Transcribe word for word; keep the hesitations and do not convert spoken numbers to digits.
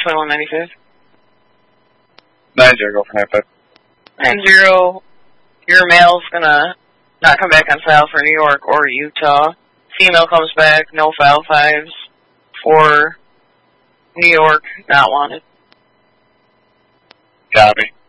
twenty-one ninety-five. nine zero, go for nine five. nine zero, your mail's gonna not come back on file for New York or Utah. Female comes back, no file fives. For New York, not wanted. Copy.